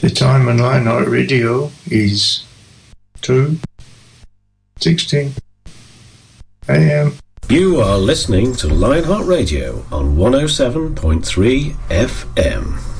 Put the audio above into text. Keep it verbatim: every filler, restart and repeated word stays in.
The time on Lionheart Radio is two sixteen a m. You are listening to Lionheart Radio on one oh seven point three F M.